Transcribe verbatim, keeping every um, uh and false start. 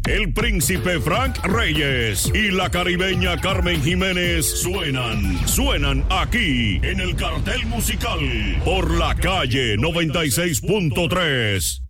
el príncipe Frank Reyes y la caribeña Carmen Jiménez suenan, suenan aquí en el Cartel Musical por La Calle noventa y seis punto tres.